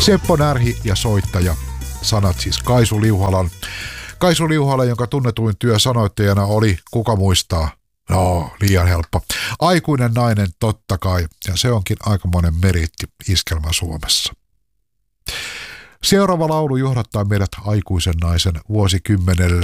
Seppo Närhi ja soittaja. Sanat siis Kaisu Liuhalan. Kaisu Liuhala, jonka tunnetuin työ sanoittajana oli, kuka muistaa? No, liian helppo. Aikuinen nainen totta kai, ja se onkin aikamoinen meriitti iskelmä Suomessa. Seuraava laulu johdattaa meidät aikuisen naisen vuosikymmenelle.